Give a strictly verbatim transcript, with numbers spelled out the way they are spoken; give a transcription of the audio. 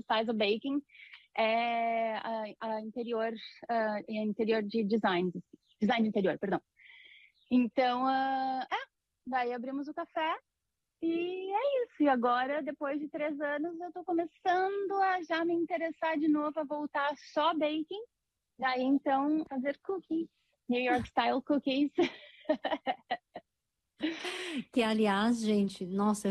faz o baking é a, a interior, uh, é interior de design, design de interior, perdão. Então, uh, é, daí abrimos o café e é isso. E agora, depois de três anos, eu tô começando a já me interessar de novo a voltar só baking. Daí, então, fazer cookies, New York Style cookies. Que, aliás, gente, nossa,